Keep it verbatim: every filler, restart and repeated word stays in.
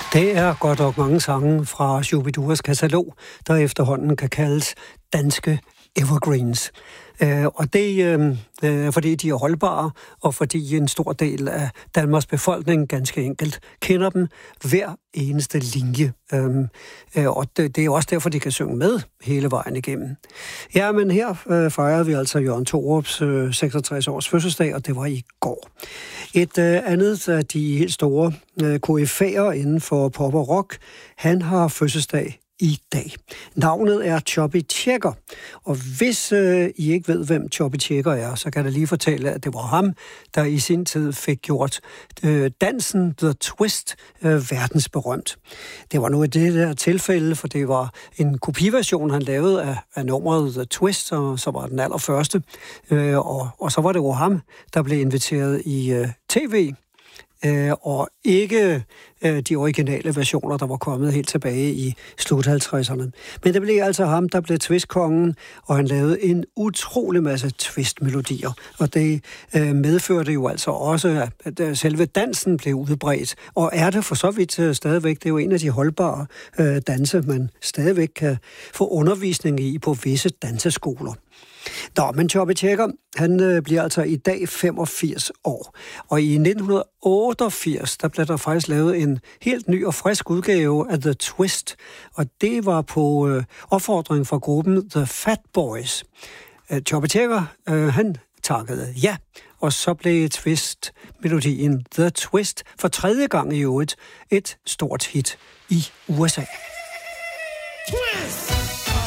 Det er godt nok mange sange fra Shubiduras katalog, der efterhånden kan kaldes danske evergreens. Øh, og det er øh, fordi de er holdbare, og fordi en stor del af Danmarks befolkning ganske enkelt kender dem hver eneste linje. Øh, øh, og det, det er også derfor, de kan synge med hele vejen igennem. Ja, men her øh, fejrede vi altså Jørgen Thorups øh, seksogtres års fødselsdag, og det var i går. Et øh, andet af de helt store øh, koryfæer inden for pop og rock, han har fødselsdag i dag. Navnet er Chubby Checker, og hvis øh, I ikke ved, hvem Chubby Checker er, så kan jeg lige fortælle, at det var ham, der i sin tid fik gjort øh, dansen The Twist øh, verdensberømt. Det var nu i det der tilfælde, for det var en kopiversion, han lavede af, af nummeret The Twist, og så var den allerførste, øh, og, og så var det jo ham, der blev inviteret i øh, tv, Øh, og ikke øh, de originale versioner, der var kommet helt tilbage i slut halvtredserne. Men det blev altså ham, der blev twistkongen, og han lavede en utrolig masse twistmelodier. Og det øh, medførte jo altså også, at øh, selve dansen blev udbredt. Og er det for så vidt øh, stadigvæk, det er jo en af de holdbare øh, danse, man stadigvæk kan få undervisning i på visse danseskoler. Nå, men Chubby Checker, han øh, bliver altså i dag femogfirs år. Og i nitten otteogfirs, der blev der faktisk lavet en helt ny og frisk udgave af The Twist. Og det var på øh, opfordring fra gruppen The Fat Boys. Øh, Chubby Checker, øh, han takkede ja, og så blev Twist-melodien The Twist for tredje gang i øvrigt et stort hit i U S A. Twist!